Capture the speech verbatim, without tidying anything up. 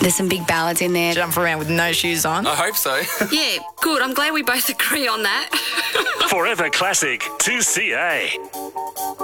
There's some big ballads in there. Jump around with no shoes on. I hope so. Yeah, good. I'm glad we both agree on that. Forever Classic two C A.